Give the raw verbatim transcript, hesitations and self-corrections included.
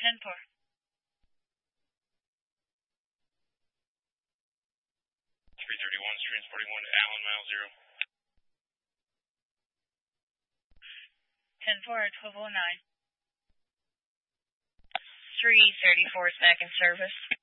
ten four. three thirty-one, transporting one to Allen, mile zero. ten four, twelve oh nine. three thirty-four, second service.